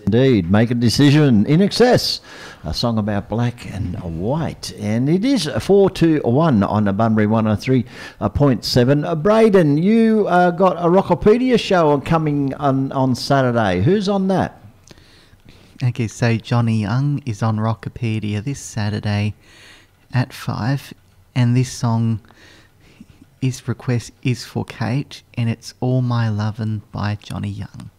Indeed, make a decision. In excess, a song about black and white. And it is 4-1 on the Bunbury 103.7. Braden, you got a Rockopedia show coming on Saturday. Who's on that? Okay, so Johnny Young is on Rockopedia this Saturday at 5, and this song is for Kate, and it's All My Lovin' by Johnny Young.